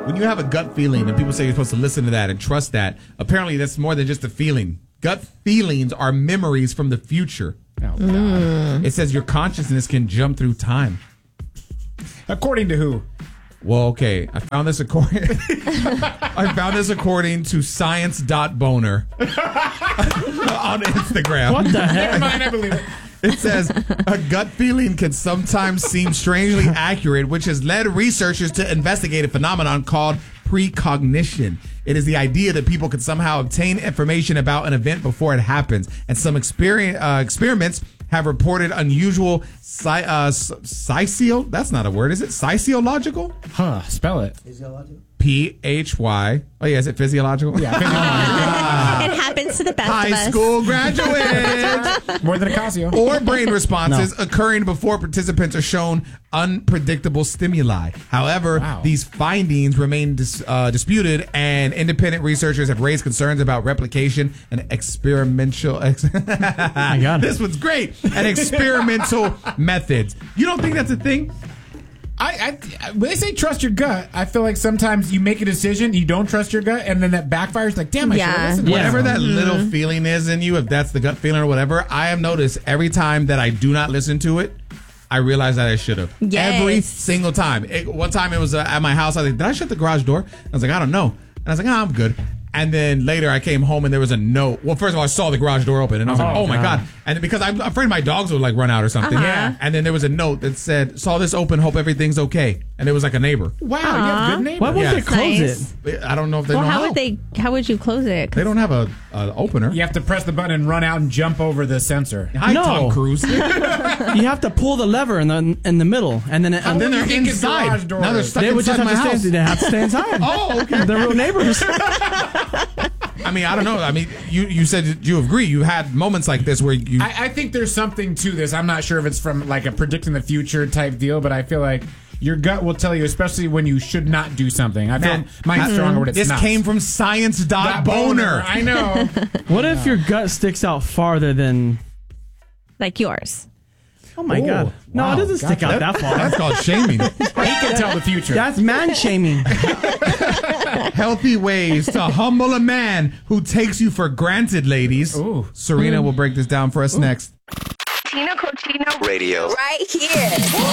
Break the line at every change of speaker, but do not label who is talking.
when you have a gut feeling and people say you're supposed to listen to that and trust that, apparently that's more than just a feeling. Gut feelings are memories from the future.
Oh, God.
It says your consciousness can jump through time.
According to who?
Well, okay. I found this according to science.boner on Instagram.
What the heck?
Never mind, I believe it.
It says a gut feeling can sometimes seem strangely accurate, which has led researchers to investigate a phenomenon called precognition. It is the idea that people can somehow obtain information about an event before it happens. And some experiments have reported unusual that's not a word, is it? Physiological?
Huh, spell it.
Phy. Oh, yeah, is it physiological?
Yeah,
It happens to the best of
High
us.
school graduate.
more than a Casio.
Or brain responses occurring before participants are shown unpredictable stimuli. However, these findings remain disputed, and independent researchers have raised concerns about replication and experimental.
I got it.
This one's great. And experimental methods. You don't think that's a thing?
When they say trust your gut, I feel like sometimes you make a decision, you don't trust your gut, and then that backfires. Like, damn, I should have listened.
Whatever that little feeling is in you, if that's the gut feeling or whatever, I have noticed every time that I do not listen to it, I realize that I should have.
Yes.
Every single time. One time it was at my house. I was like, did I shut the garage door? I was like, I don't know. And I was like, I'm good. And then later I came home and there was a note. Well, first of all, I saw the garage door open and I was like, oh my God. And because I'm afraid my dogs would like run out or something.
Yeah.
And then there was a note that said, saw this open, hope everything's okay. And it was like a neighbor.
Wow, you have good neighbors.
Why won't
Yeah.
they close
Nice.
it?
I don't know if they
Well,
know
how would you close it?
They don't have a opener.
You have to press the button and run out and jump over the sensor.
Hi,
No.
Tom Cruise.
You have to pull the lever in the middle, and then
And then they're
think it's
inside.
garage doors?
Now they're stuck
they would just
inside
have
my
to
house.
stay. They have to stay inside.
Oh, okay.
They're real neighbors.
I mean, I don't know. I mean, you said you agree. You had moments like this where you.
I think there's something to this. I'm not sure if it's from like a predicting the future type deal, but I feel like your gut will tell you, especially when you should not do something. I feel mine's stronger when it's
this
not.
came from science.boner.
I know.
What if your gut sticks out farther than?
Like yours.
Oh my
Ooh,
God! No,
wow.
it doesn't stick out that far.
That's called shaming.
He can tell the future.
That's man shaming.
Healthy ways to humble a man who takes you for granted, ladies.
Ooh.
Serena will break this down for us next.
Tina Cochino
Radio.
right here.